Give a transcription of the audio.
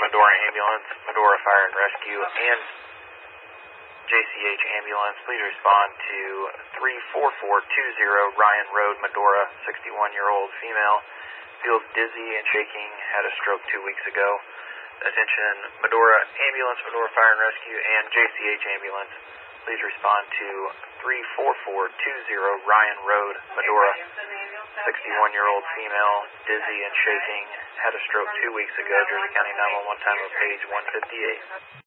Medora Ambulance, Medora Fire and Rescue, and JCH Ambulance. Please respond to 34420 Ryan Road, Medora, 61-year-old female. Feels dizzy and shaking, had a stroke 2 weeks ago. Attention, Medora Ambulance, Medora Fire and Rescue, and JCH Ambulance. Please respond to 34420 Ryan Road, Medora, 61-year-old female, dizzy and shaking, had a stroke 2 weeks ago. Jersey County 911, time of page 158.